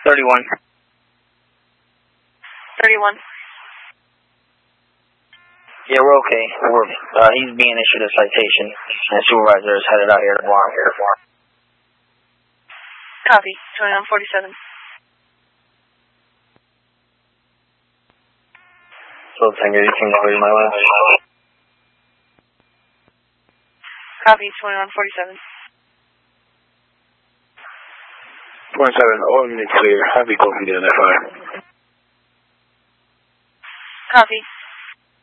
31. 31. Yeah, we're okay. He's being issued a citation, and supervisor is headed out here tomorrow. Copy. 2147. So, Tango, you can clear my way. Copy. 2147. 27, all units clear. Heavy copy to the fire. Copy.